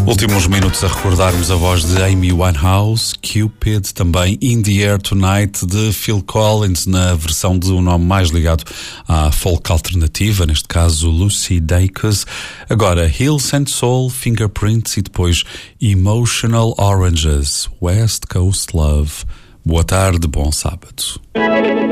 Últimos minutos a recordarmos a voz de Amy Winehouse, Cupid, também In the Air Tonight de Phil Collins, na versão de um nome mais ligado à folk alternativa, neste caso Lucy Dacus. Agora Hills and Soul, Fingerprints e depois Emotional Oranges, West Coast Love. Boa tarde, bom sábado.